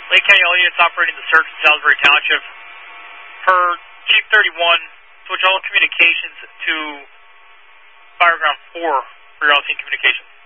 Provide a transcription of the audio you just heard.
Lake County all units operating the search in Salisbury Township. Per Chief 31, switch all communications to Fireground 4 for your all-scene communications.